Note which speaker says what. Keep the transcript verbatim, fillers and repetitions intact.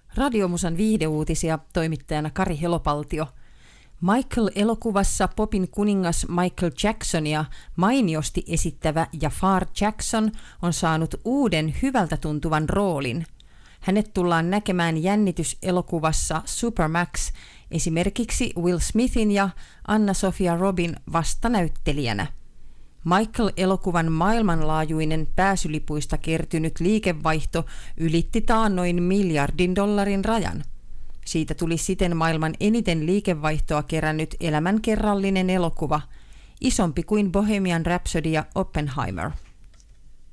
Speaker 1: Radiomusan viihdeuutisia, toimittajana Kari Helopaltio. Michael-elokuvassa popin kuningas Michael Jacksonia mainiosti esittävä Jafar Jackson on saanut uuden hyvältä tuntuvan roolin. Hänet tullaan näkemään jännityselokuvassa Supermax esimerkiksi Will Smithin ja Anna-Sofia Robin vastanäyttelijänä. Michael-elokuvan maailmanlaajuinen pääsylipuista kertynyt liikevaihto ylitti taannoin miljardin dollarin rajan. Siitä tuli siten maailman eniten liikevaihtoa kerännyt elämänkerrallinen elokuva, isompi kuin Bohemian Rhapsody ja Oppenheimer.